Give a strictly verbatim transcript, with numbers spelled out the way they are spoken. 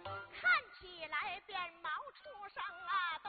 看起来便冒出声啊，